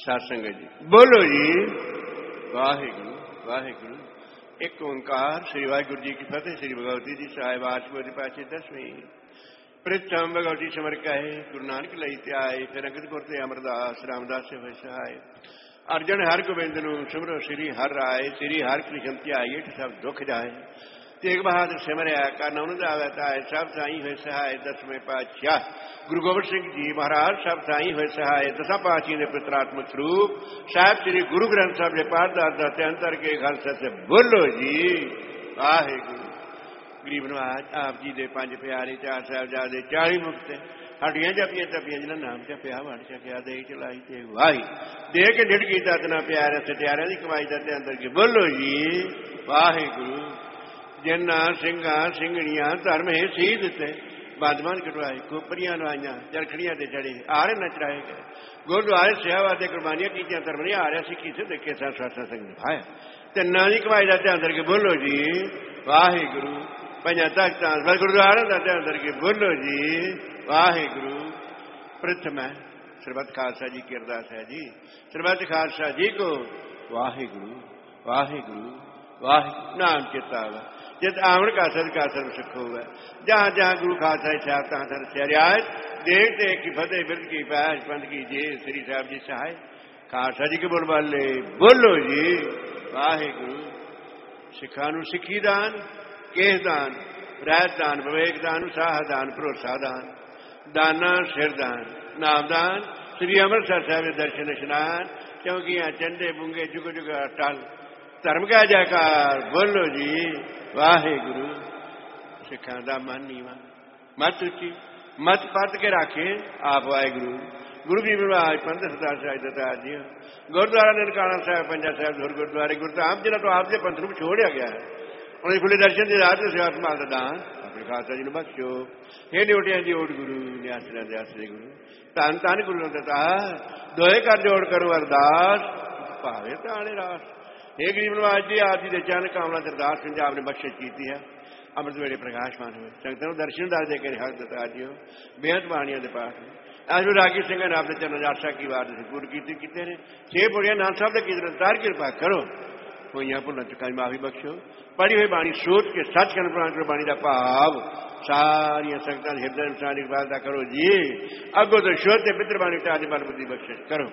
साध संगत जी बोलो जी वाहिगुरु वाहिगुरु। एक ओंकार श्री वाहिगुरु जी की फतेह। श्री भगवती जी साहिब आठवीं पाचे 10वीं प्रथम भगवती समर कहे गुरु नानक लई त्याए फिर अंगद गुर ते अमरदास रामदास से होए सहाय। अर्जन हर गोबिंद नूं सिमरो श्री हर राय श्री हर कृष्ण त्याई सब दुख जाए। तेग बहादुर सिमरिया करन उन दा वताए सब साई होए सहाय। 10वें पातशाह गुरु गोबिंद सिंह जी महाराज सब साई होए सहाय। 10 पातशाही दे पितरात्मक स्वरूप साहिब श्री गुरु ग्रंथ साहिब दे पाठदार दा अंतर के खालसा से बोलो जी वाहिगुरु। गरीब नवाज आप जी दे 5 प्यारे 4 साहिबजादे 40 मुक्त हड्डियां जपियां तपियां जिन्हां नाम जपिया वड़ सकिया दे चलाई ते वाही दे के ढिड कीता तना प्यारे सत्यारियां दी कमाई दा ते अंदर के बोलो जी वाहिगुरु। जिन्ना सिंघा सिंघणियां धर्म है सी दिते बादमान कटवाए खोपरियां लवाइया चरखड़ियां ते चढ़े आरे न चढ़ाए गए। गुरुद्वारे सेवा ते कुर्बानियां कीतियां धर्म नहीं आ रहा सिक्खी से देखे स्वासा संग निभाया तिना की कमाई का ध्यान करके बोलो जी वाहिगुरु। 5 तख्तां गुरुद्वारे का ध्यान करके बोलो जी वाहिगुरु। प्रथम है सरबत खालसा जी की अरदास है जी सरबत खालसा जी को वाहिगुरु वाहिगुरु वाहिगुरु नाम चेता हुआ जित आमण का सर्व सुख होगा। जहां जहां गुरु खालसा साहब तहां तहां से रियायत देख देख की फतेह बिरद की पैश पंथ की जे श्री साहब जी सहाय। खालसा जी के बोल वाले बोलो जी वाहिगुरु। सिखा नूं सिक्खी दान केस दान रहत दान विवेक दान उत्साह दान भरोसा दान दाना सिर दान नाम दान श्री अमृतसर साहब के दर्शन इशनान क्योंकि यहाँ चंडे बूंगे जुग जुग टल धर्म का जयकार बोलो जी वाहिगुरु। सिखा दा मन नीवा मत उची मत पत के राखे आप वाहिगुरु। गुरु जी महाराज पंथ सरदार साहिब दत्ता जी गुरुद्वारा ननकाना साहब पंजा साहब धुर गुरुद्वारे गुरधाम जिन्हों तो आपके पंथ को छोड़िया गया है उन्हें खुले दर्शन की रात सेवा संभाल का दान अपने खालसा जी ने बख्शो। हे ड्योटिया जी ओट गुरु न्यासरा न्यासरे गुरु धन धन गुरु दत्ता दोए कर जोड़ करो अरदास भावे ताने रास। हे गरीब नवाज जी आप जी के चरण कामना अरदास पंजाब ने बख्शिश की है अमृत वेले प्रकाशमान हुए संगतों दर्शन दास देकर हक दता दियो बेहद बाणियां के पाठ आज रागी सिंह ने आपने चरण आशा की बात पूरी की ने 6 पुड़िया नाम साहब की तार कृपा करो हुई भुलों चुका माफी बख्शो। पढ़ी हुई बाणी सोच के सच कन प्रवान करो बाणी का भाव सारिया संगतां हृदय अनुसार इकबालता करो जी अगो तो शोध पित्र बाणी टाली बल बुद्धि बख्शिश करो।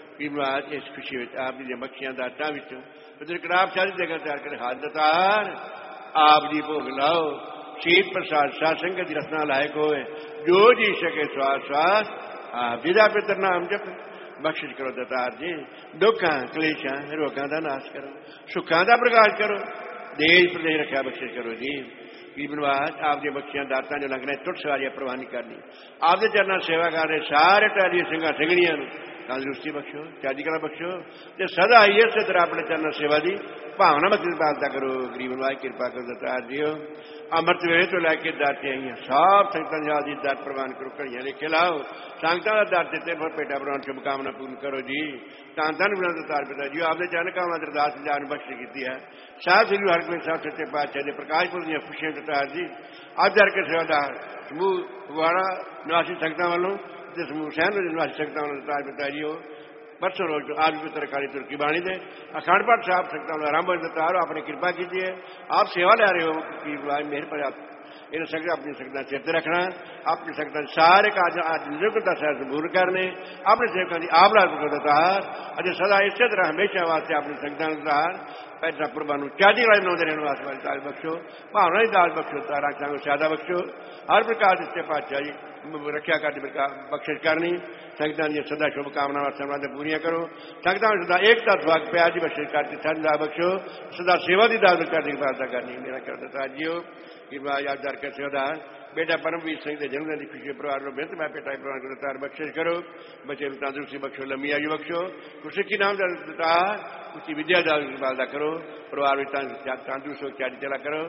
आज इस खुशी में आप जी बख्शियां दातां विचों कड़ाप सारी जगह तैयार कर हाथ दतार आप जी भोग लाओ शीत प्रसाद साध संगत की रसना लायक होए जो जी सके श्वास श्वास आप जी का पितर नाम जप बख्शिश करो दतार जी। दुखा कलेशा रोगां का नाश करो सुखा का प्रकाश करो देश प्रदेश रखा बख्शिश करो जी। गरीबनवाज आप जी बख्शियां दातां जो लंघने टुट सवारियां प्रवानी करनी आप चरणा सेवा कर रहे सारे टाली सिंघा सिंघणियां तंदुरुस्ती बख्शो चादी कला बख्शो ते सदा आइए से तरह अपने चरण सेवा की भावना में कृपालता करो। गरीब नवाज कृपा करो दतार जियो अमृत वेले तो लैके दाते आई सब संगतां दी दात प्रवान करो घड़ियां लिखे लाओ संगतां का दात देते पर पेटा प्रवान शुभकामना पूर्ण करो जी। धन धन गुरु दतार पिता जी आपने चरण कामना अरदास जान बख्श की है साहब श्री हरगोबिंद साहब सच्चे पातशाह ने प्रकाशपुर दी खुशियां दतार जी अब करके सेवादार समूह फगवाड़ा निवासी संगतां वालों समूह सहन निवासी संगतां वालों दतार पिता जी हो परसों रोज आज भी तरकारी तुर्की बाणी दे अखंड पाठ साहब संगतां आरंभ दतार अपनी कृपा कीजिए आप सेवा लै रहे हो कि मेहर पर आप इन संगत अपनी संगतां सिर पर रखना अपनी संगतां सारे काज आज निरुक्ता साहब पूर्ण करने अपने सेवकों की आप लाभ को दतार अजय सदा इस तरह हमेशा वास्ते अपनी संगतां दतार पैसा पुरबानू चादी वाले बनाते रहने वास्ते वाली दाल बख्शो भावना की दाल बख्शो तारा संग सादा बख्शो हर प्रकार से पातशाह जी रक्षा करनी बख्शिश करनी संगतां दी सदा शुभकामना समाध पूरी करो संगतां सदा एकता स्वाग प्यार की बख्शिश करती सदा बख्शो सदा सेवा की दाल करने की प्रार्थना करनी मेरा कर दता जियो कृपा याद करके सेवादार बेटा परमवीर सिंह के जन्मदिन की खुशी परिवार में बेहतर मैं पेटा प्रवान करो तार बख्शिश करो बच्चे तंदुरुस्ती बख्शो लंबी आयु बख्शो खुशी की नाम दार उसकी विद्या दाल बालदा करो परिवार में तंदुरुस्त हो चारी चला करो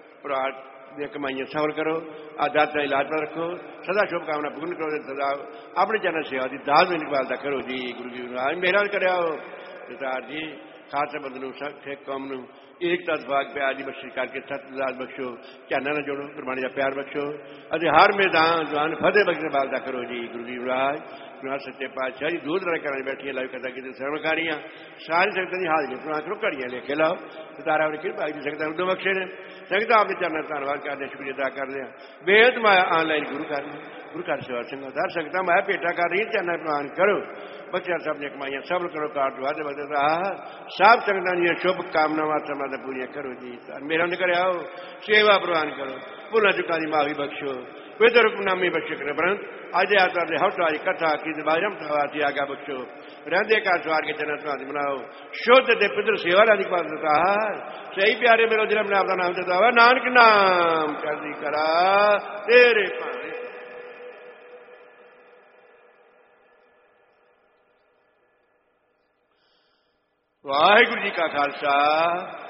परिवार कमाइयां सफल करो आदात का इलाज पर रखो सदा शुभकामना पूर्ण करो सदा अपने चरण सेवा की दाल में निकालता करो जी। गुरु जी आज मेहर कर जी खालसा बंधु सिख कौम नूं एकता भाग प्यार की बख्शिश करके सतदास बख्शो ध्याना न जोड़ो गुरबाणी का प्यार बख्शो अरे हर मैदान जवान फतेह बख्शने बालदा करो जी। गुरु जी महाराज ਮਹਾਰਾਜ ਸੱਚੇ ਪਾਤਸ਼ਾਹ ਜੀ ਦੂਰ ਦਰਾਡੇ ਘਰਾਂ 'ਚ ਬੈਠੀਆਂ ਲਾਈਵ ਕਥਾ ਕੀਤੀ ਸਰਵਕਾਰੀਆਂ ਸਾਰੀ ਸੰਗਤਾਂ ਦੀ ਹਾਜ਼ਰੀ ਪ੍ਰਵਾਨ ਕਰੋ, ਘੜੀਆਂ ਲੈ ਕੇ ਲਾਓ। ਸਿਤਾਰਾ ਆਪਣੀ ਕਿਰਪਾ ਦੀ ਸੰਗਤਾਂ ਨੂੰ ਬਖਸ਼ੇ ਨੇ। ਸੰਗਤਾਂ ਆਪਣੇ ਚਰਨਾਂ ਦਾ ਧੰਨਵਾਦ ਕਰਦੇ, ਸ਼ੁਕਰੀਆ ਅਦਾ ਕਰਦੇ ਹਾਂ। ਬੇਅੰਤ ਮਾਇਆ ਆਨਲਾਈਨ ਗੁਰੂ ਘਰ ਗੁਰੂ ਘਰ ਸੇਵਾ ਸੰਗਤ ਹਰ ਸੰਗਤਾਂ ਮਾਇਆ ਭੇਟਾ ਕਰ ਰਹੀ, ਚਰਨਾਂ ਪ੍ਰਵਾਨ ਕਰੋ। ਬੱਚਿਆਂ ਸਭ ਦੀਆਂ ਕਮਾਈਆਂ ਸਭ ਕਰੋ, ਕਾਰ ਦੁਆਰੇ ਵਗਤ ਸਭ ਸੰਗਤਾਂ ਦੀਆਂ ਸ਼ੁਭ ਕਾਮਨਾਵਾਂ ਸਮਾਂ ਪੂਰੀਆਂ ਕਰੋ ਜੀ। ਮੇਰਾ ਨੇ ਕਰਿਆਓ ਸੇਵਾ ਪ੍ਰਵਾਨ ਕਰੋ, ਭੁੱਲਾਂ ਚੁੱਕਾਂ ਦੀ ਮਾਫੀ ਬਖਸ਼ੋ, ਪਵਿੱਤਰ ਹੁਕਮਨਾਮੇ ਬਖਸ਼ੇ ਕਰ ਬ੍ਰੰਥ ਅੱਜ ਆਤਵਾਰ ਦੇ ਹਫਤਾਵਾਰੀ ਕਥਾ ਕੀ ਬਾਜਮ ਸਵਾਤੀ ਆਗਾ ਬਖਸ਼ੋ। ਰਹਿੰਦੇ ਘਰ ਸਵਾਰ ਕੇ ਜਨਤ ਤੁਹਾਨੂੰ ਬਣਾਓ, ਸ਼ੁੱਧ ਤੇ ਪਿੱਤਰ ਸੇਵਾ ਦਾ ਅਧਿਕਾਰ ਦਿੱਤਾ। ਸਹੀ ਪਿਆਰੇ ਮੇਰੋ ਜਿਹੜਾ ਮੈਂ ਆਪਦਾ ਨਾਮ ਦਿੱਤਾ ਵਾ, ਨਾਨਕ ਨਾਮ ਚੜ੍ਹਦੀ ਕਲਾ ਤੇਰੇ ਭਾਣੇ। ਵਾਹਿਗੁਰੂ ਜੀ ਕਾ ਖਾਲਸਾ